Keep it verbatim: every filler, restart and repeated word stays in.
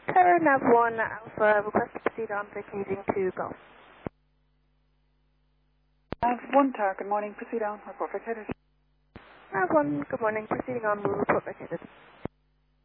Tower Nav one Alpha, request to proceed on vacating to Golf. Nav one Tower, good morning, proceed on, report vacated. Nav one, good morning, proceeding on, will report vacated.